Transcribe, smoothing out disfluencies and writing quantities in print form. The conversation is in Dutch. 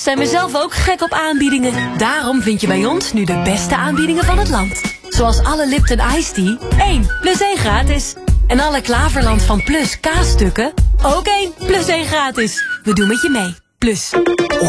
zijn we zelf ook gek op aanbiedingen. Daarom vind je bij ons nu de beste aanbiedingen van het land. Zoals alle Lipton Ice Tea, 1 plus 1 gratis. En alle Klaverland van Plus kaasstukken, ook 1 plus 1 gratis. We doen met je mee. Plus.